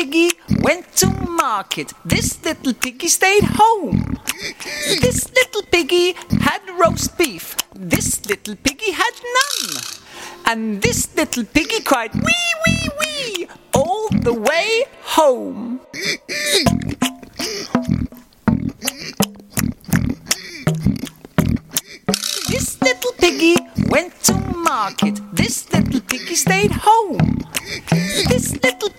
piggy went to market. This little piggy stayed home. This little piggy had roast beef. This little piggy had none. And this little piggy cried, wee, wee, wee, all the way home. This little piggy went to market. This little piggy stayed home. This little